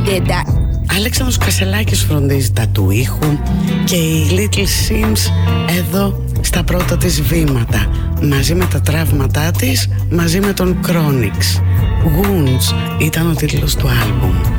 did that. Αλέξανδρος Κασελάκης φροντίζει τα του ήχου και η Little Sims εδώ στα πρώτα της βήματα, μαζί με τα τραύματά της, μαζί με τον Chronix. Wounds ήταν ο τίτλος του άλμπουμ.